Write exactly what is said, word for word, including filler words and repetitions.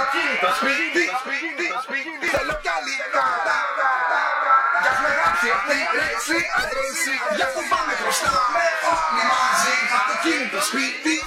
αυτοκίνητο σπίτι. Θέλω κι άλλη κάρτα. Για να γράψει αυτή η ρέξη. Για να πάμε μπροστά με όλοι μαζί. Αυτοκίνητο σπίτι.